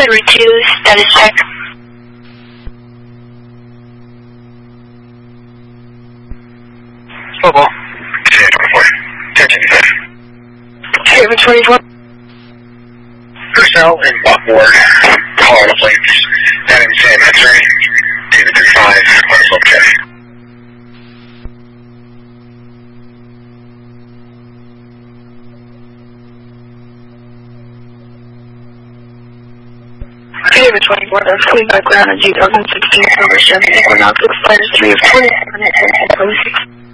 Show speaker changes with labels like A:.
A: Delivery 2, status check.
B: Mobile. 24. 13. 24. Personnel in Lockboard, Colorado Plains, that is San X-ray, David 35, Clarksville, check.
A: David 24, that's clean background in 2016 Silver Chevy Equinox, expires 3 of 20, 26.